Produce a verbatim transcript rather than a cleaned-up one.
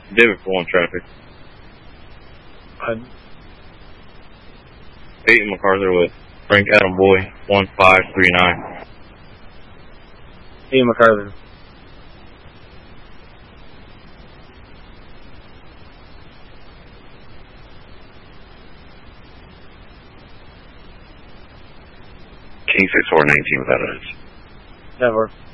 David for one traffic. I'm Peyton MacArthur with Frank Adam Boy, one five three nine. Ian MacArthur. King six four nineteen without an edge. Never.